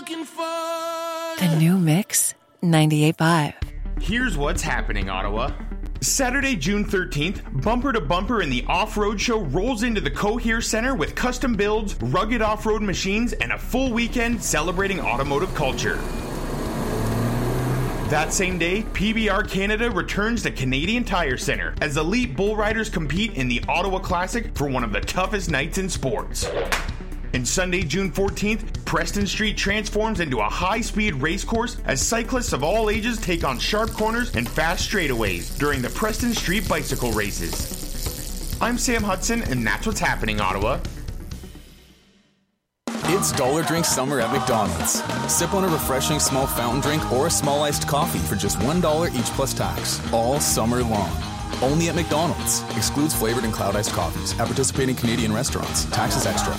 The new Mix 98.5. Here's what's happening, Ottawa. Saturday, June 13th, Bumper to Bumper in the Off-Road Show rolls into the Cohere Center with custom builds, rugged off-road machines, and a full weekend celebrating automotive culture. That same day, PBR Canada returns to Canadian Tire Center as elite bull riders compete in the Ottawa Classic for one of the toughest nights in sports. And Sunday, June 14th, Preston Street transforms into a high-speed race course as cyclists of all ages take on sharp corners and fast straightaways during the Preston Street bicycle races. I'm Sam Hudson, and that's what's happening, Ottawa. It's Dollar Drink Summer at McDonald's. Sip on a refreshing small fountain drink or a small iced coffee for just $1 each plus tax, all summer long. Only at McDonald's. Excludes flavored and cloud iced coffees at participating Canadian restaurants. Taxes extra.